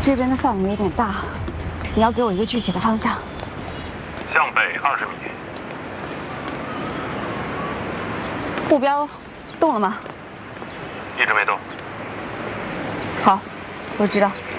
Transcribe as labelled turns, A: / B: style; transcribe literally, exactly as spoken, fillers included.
A: 这边的范围有点大，你要给我一个具体的方向。
B: 向北二十米。
A: 目标动了吗？
B: 一直没动。
A: 好，我知道。